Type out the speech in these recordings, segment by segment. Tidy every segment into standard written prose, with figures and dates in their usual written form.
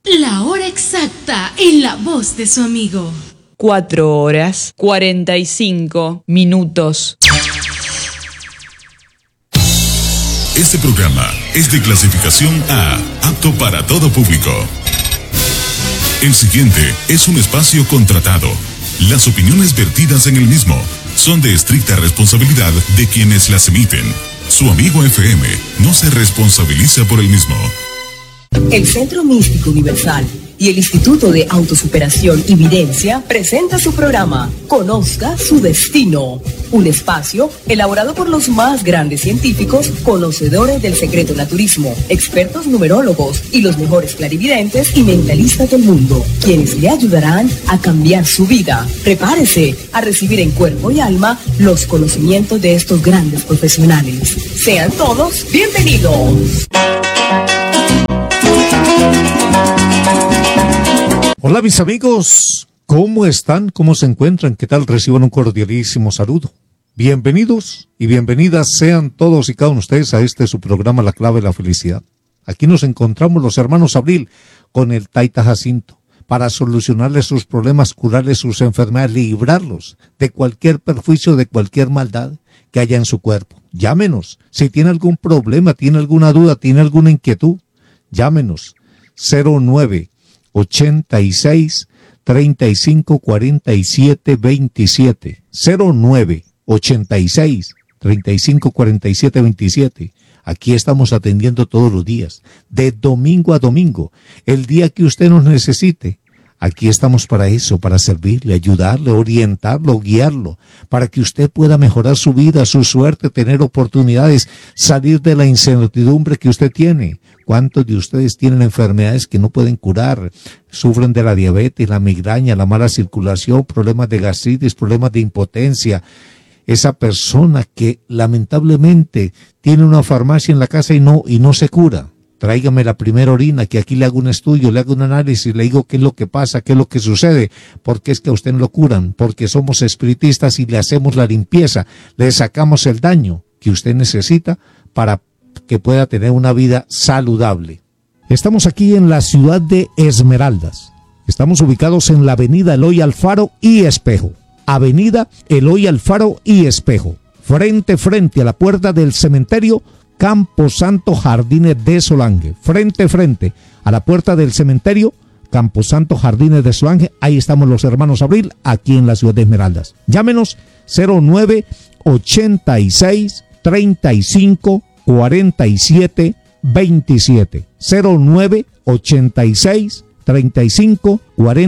La hora exacta en la voz de su amigo. 4:45. Este programa es de clasificación A, apto para todo público. El siguiente es un espacio contratado. Las opiniones vertidas en el mismo son de estricta responsabilidad de quienes las emiten. Su amigo FM no se responsabiliza por el mismo. El Centro Místico Universal y el Instituto de Autosuperación y Videncia presenta su programa Conozca su Destino, un espacio elaborado por los más grandes científicos, conocedores del secreto naturismo, expertos numerólogos y los mejores clarividentes y mentalistas del mundo, quienes le ayudarán a cambiar su vida. Prepárese a recibir en cuerpo y alma los conocimientos de estos grandes profesionales. Sean todos bienvenidos. Hola mis amigos, ¿cómo están? ¿Cómo se encuentran? ¿Qué tal? Reciban un cordialísimo saludo. Bienvenidos y bienvenidas sean todos y cada uno de ustedes a su programa La Clave de la Felicidad. Aquí nos encontramos los hermanos Abril con el Taita Jacinto para solucionarles sus problemas, curarles sus enfermedades, librarlos de cualquier perjuicio, de cualquier maldad que haya en su cuerpo. Llámenos si tiene algún problema, tiene alguna duda, tiene alguna inquietud. Llámenos 0986 35 47 27 0986 35 47 27. Aquí estamos atendiendo todos los días, de domingo a domingo, el día que usted nos necesite. Aquí estamos para eso, para servirle, ayudarle, orientarlo, guiarlo, para que usted pueda mejorar su vida, su suerte, tener oportunidades, salir de la incertidumbre que usted tiene. ¿Cuántos de ustedes tienen enfermedades que no pueden curar? Sufren de la diabetes, la migraña, la mala circulación, problemas de gastritis, problemas de impotencia. Esa persona que lamentablemente tiene una farmacia en la casa y no se cura. Tráigame la primera orina, que aquí le hago un estudio, le hago un análisis, le digo qué es lo que pasa, qué es lo que sucede, porque es que a usted no lo curan, porque somos espiritistas y le hacemos la limpieza, le sacamos el daño que usted necesita para que pueda tener una vida saludable. Estamos aquí en la ciudad de Esmeraldas. Estamos ubicados en la avenida Eloy Alfaro y Espejo. Avenida Eloy Alfaro y Espejo. Frente a la puerta del cementerio Camposanto Jardines de Solange. Frente a la puerta del cementerio Camposanto Jardines de Solange. Ahí estamos los hermanos Abril, aquí en la ciudad de Esmeraldas. Llámenos 0986 35 47 27. 0986 35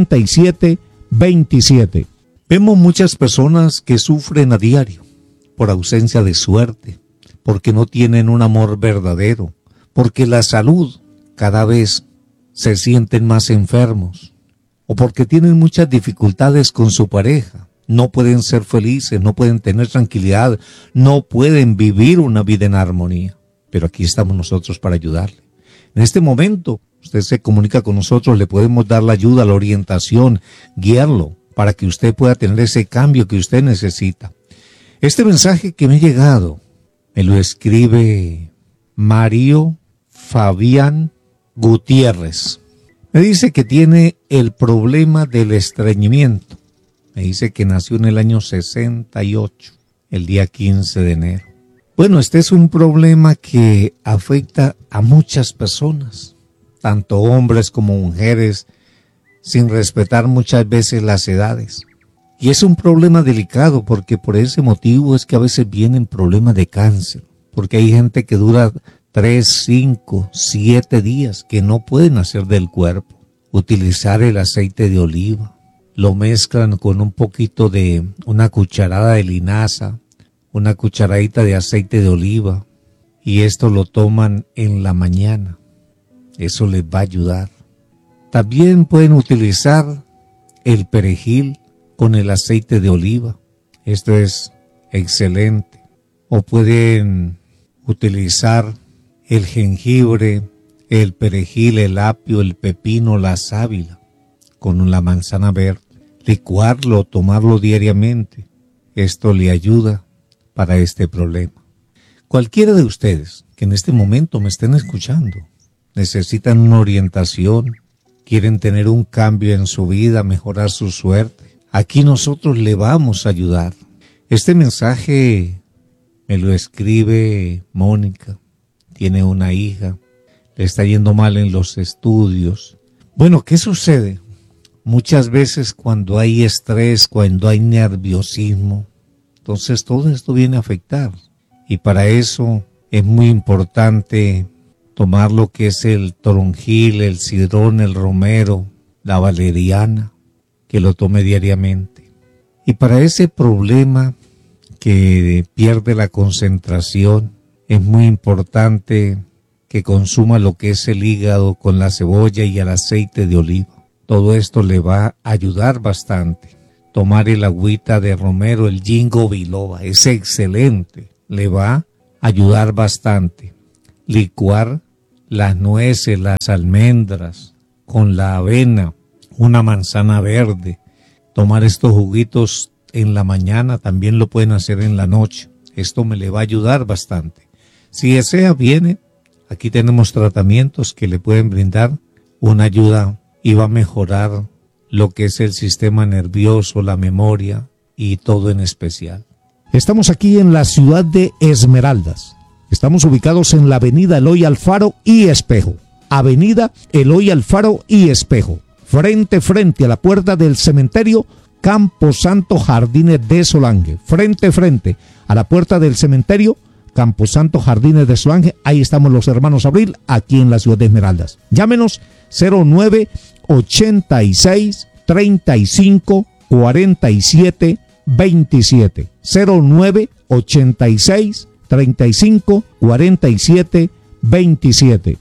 47 27. Vemos muchas personas que sufren a diario por ausencia de suerte, porque no tienen un amor verdadero, porque la salud cada vez se sienten más enfermos, o porque tienen muchas dificultades con su pareja, no pueden ser felices, no pueden tener tranquilidad, no pueden vivir una vida en armonía. Pero aquí estamos nosotros para ayudarle. En este momento, usted se comunica con nosotros, le podemos dar la ayuda, la orientación, guiarlo, para que usted pueda tener ese cambio que usted necesita. Este mensaje que me ha llegado, me lo escribe Mario Fabián Gutiérrez. Me dice que tiene el problema del estreñimiento. Me dice que nació en el año 68, el día 15 de enero. Bueno, este es un problema que afecta a muchas personas, tanto hombres como mujeres, sin respetar muchas veces las edades. Y es un problema delicado porque por ese motivo es que a veces vienen problemas de cáncer, porque hay gente que dura 3, 5, 7 días que no pueden hacer del cuerpo. Utilizar el aceite de oliva, lo mezclan con un poquito de una cucharada de linaza, una cucharadita de aceite de oliva, y esto lo toman en la mañana. Eso les va a ayudar. También pueden utilizar el perejil con el aceite de oliva. Esto es excelente. O pueden utilizar el jengibre, el perejil, el apio, el pepino, la sábila con la manzana verde. Licuarlo, tomarlo diariamente. Esto le ayuda para este problema. Cualquiera de ustedes que en este momento me estén escuchando necesitan una orientación, quieren tener un cambio en su vida, mejorar su suerte, aquí nosotros le vamos a ayudar. Este mensaje me lo escribe Mónica, tiene una hija, le está yendo mal en los estudios. Bueno, ¿qué sucede? Muchas veces cuando hay estrés, cuando hay nerviosismo, entonces todo esto viene a afectar. Y para eso es muy importante tomar lo que es el toronjil, el cidrón, el romero, la valeriana, que lo tome diariamente. Y para ese problema que pierde la concentración, es muy importante que consuma lo que es el hígado con la cebolla y el aceite de oliva. Todo esto le va a ayudar bastante. Tomar el agüita de romero, el ginkgo biloba, es excelente, le va a ayudar bastante. Licuar las nueces, las almendras con la avena, una manzana verde. Tomar estos juguitos en la mañana, también lo pueden hacer en la noche. Esto me le va a ayudar bastante. Si desea, viene. Aquí tenemos tratamientos que le pueden brindar una ayuda y va a mejorar lo que es el sistema nervioso, la memoria y todo en especial. Estamos aquí en la ciudad de Esmeraldas. Estamos ubicados en la avenida Eloy Alfaro y Espejo. Avenida Eloy Alfaro y Espejo. Frente a la puerta del cementerio Camposanto Jardines de Solange. Frente a la puerta del cementerio Camposanto Jardines de Solange. Ahí estamos los hermanos Abril, aquí en la ciudad de Esmeraldas. Llámenos 0986 35 47 27. 0986 35 47 27.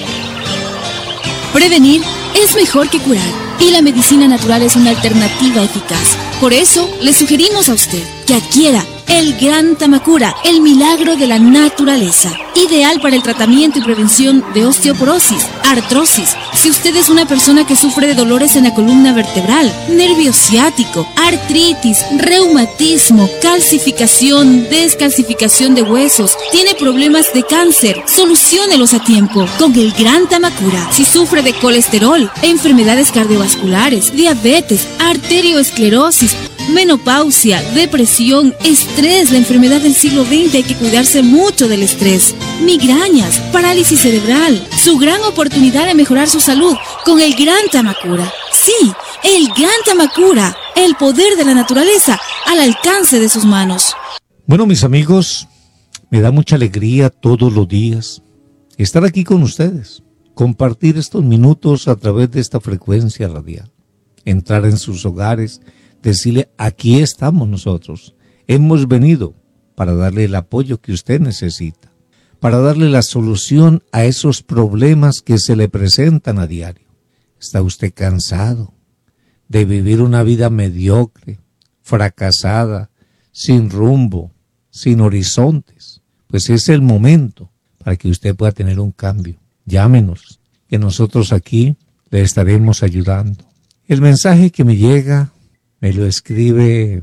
Prevenir es mejor que curar, y la medicina natural es una alternativa eficaz. Por eso, le sugerimos a usted que adquiera el Gran Tamacura, el milagro de la naturaleza, ideal para el tratamiento y prevención de osteoporosis, artrosis. Si usted es una persona que sufre de dolores en la columna vertebral, nervio ciático, artritis, reumatismo, calcificación, descalcificación de huesos, tiene problemas de cáncer, soluciónelos a tiempo con el Gran Tamacura. Si sufre de colesterol, enfermedades cardiovasculares, diabetes, arterioesclerosis, menopausia, depresión, estrés, la enfermedad del siglo XX, hay que cuidarse mucho del estrés, migrañas, parálisis cerebral, su gran oportunidad de mejorar su salud con el Gran Tamacura. Sí, el Gran Tamacura, el poder de la naturaleza al alcance de sus manos. Bueno, mis amigos, me da mucha alegría todos los días estar aquí con ustedes, compartir estos minutos a través de esta frecuencia radial, entrar en sus hogares, decirle, aquí estamos nosotros, hemos venido para darle el apoyo que usted necesita, para darle la solución a esos problemas que se le presentan a diario. ¿Está usted cansado de vivir una vida mediocre, fracasada, sin rumbo, sin horizontes? Pues es el momento para que usted pueda tener un cambio. Llámenos, que nosotros aquí le estaremos ayudando. El mensaje que me llega me lo escribe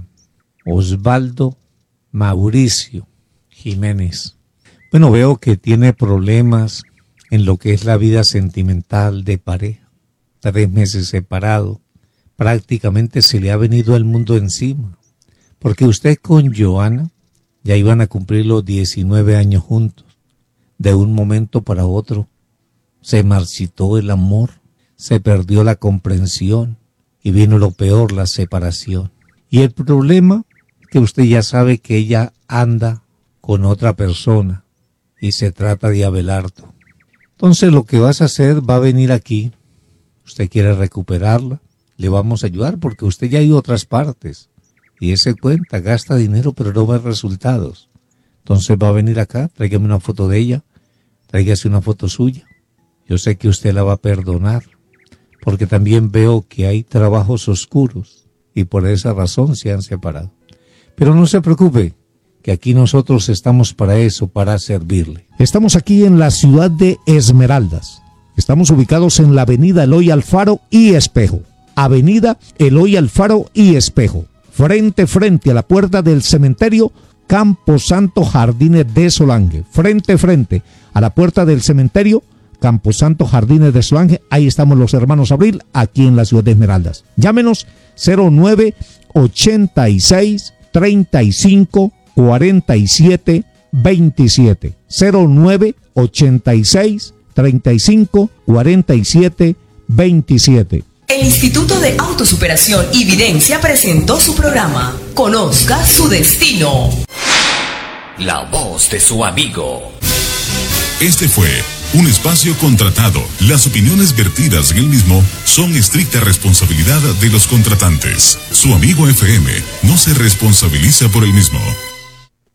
Osvaldo Mauricio Jiménez. Bueno, veo que tiene problemas en lo que es la vida sentimental de pareja. 3 meses separado. Prácticamente se le ha venido el mundo encima. Porque usted con Joana ya iban a cumplir los 19 años juntos. De un momento para otro se marchitó el amor, se perdió la comprensión. Y vino lo peor, la separación. Y el problema, que usted ya sabe que ella anda con otra persona y se trata de Abelardo. Entonces lo que vas a hacer, va a venir aquí, usted quiere recuperarla, le vamos a ayudar porque usted ya ha ido a otras partes. Y ese cuenta, gasta dinero pero no ve resultados. Entonces va a venir acá, tráigame una foto de ella, tráigase una foto suya. Yo sé que usted la va a perdonar. Porque también veo que hay trabajos oscuros y por esa razón se han separado. Pero no se preocupe, que aquí nosotros estamos para eso, para servirle. Estamos aquí en la ciudad de Esmeraldas. Estamos ubicados en la avenida Eloy Alfaro y Espejo. Avenida Eloy Alfaro y Espejo. Frente a la puerta del cementerio Camposanto Jardines de Solange. Frente a la puerta del cementerio Camposanto, Jardines de Solange. Ahí estamos los hermanos Abril, aquí en la ciudad de Esmeraldas. Llámenos 0986 35 47 27. 0986 35 47 27. El Instituto de Autosuperación y Videncia presentó su programa Conozca su Destino. La voz de su amigo. Este fue un espacio contratado. Las opiniones vertidas en el mismo son estricta responsabilidad de los contratantes. Su amigo FM no se responsabiliza por el mismo.